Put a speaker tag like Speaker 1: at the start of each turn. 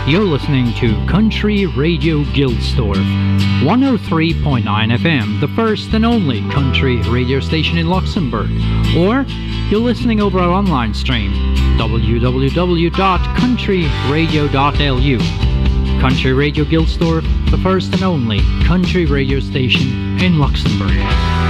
Speaker 1: You're listening to Country Radio Gilsdorf, 103.9 FM, the first and only country radio station in Luxembourg. Or you're listening over our online stream, www.countryradio.lu. Country Radio Gilsdorf, the first and only country radio station in Luxembourg.